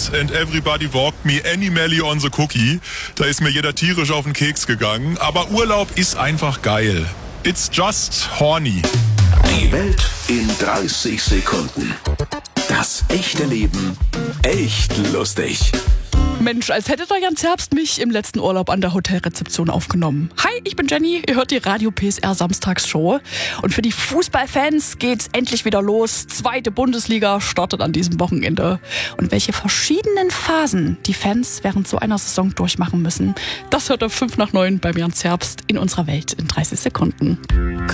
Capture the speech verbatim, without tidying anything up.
Herbst and everybody walked me animally on the cookie. Da ist mir jeder tierisch auf den Keks gegangen. Aber Urlaub ist einfach geil. It's just horny. Die Welt in dreißig Sekunden. Das echte Leben echt lustig. Mensch, als hätte der Jans Herbst mich im letzten Urlaub an der Hotelrezeption aufgenommen. Hi, ich bin Jenny, ihr hört die Radio P S R Samstagsshow. Und für die Fußballfans geht's endlich wieder los. Zweite Bundesliga startet an diesem Wochenende. Und welche verschiedenen Phasen die Fans während so einer Saison durchmachen müssen, das hört ihr fünf nach neun beim Jans Herbst in unserer Welt in dreißig Sekunden.